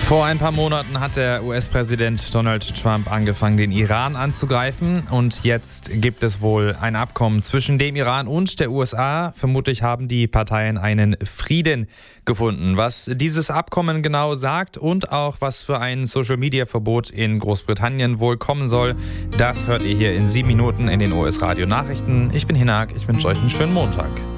Vor ein paar Monaten hat der US-Präsident Donald Trump angefangen, den Iran anzugreifen. Und jetzt gibt es wohl ein Abkommen zwischen dem Iran und der USA. Vermutlich haben die Parteien einen Frieden gefunden. Was dieses Abkommen genau sagt und auch was für ein Social-Media-Verbot in Großbritannien wohl kommen soll, das hört ihr hier in 7 Minuten in den US-Radio-Nachrichten. Ich bin Hinak, ich wünsche euch einen schönen Montag.